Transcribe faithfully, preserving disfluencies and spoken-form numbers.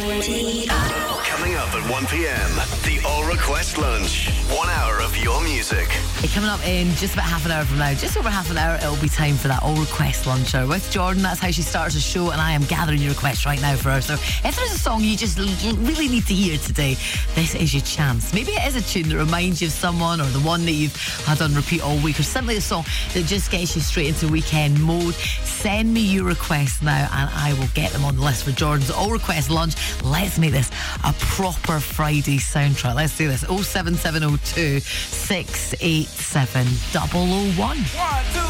Coming up at one p.m, the All Request Lunch. One hour of your music. Coming up in just about half an hour from now, just over half an hour, it'll be time for that All Request Lunch Hour with Jordan. That's how she starts the show, and I am gathering your requests right now for her. So if there's a song you just really need to hear today, this is your chance. Maybe it is a tune that reminds you of someone, or the one that you've had on repeat all week, or simply a song that just gets you straight into weekend mode. Send me your requests now, and I will get them on the list for Jordan's All Request Lunch. Let's make this a proper Friday soundtrack. Let's do this. oh seven seven oh two, six eight seven, double oh one. One, two,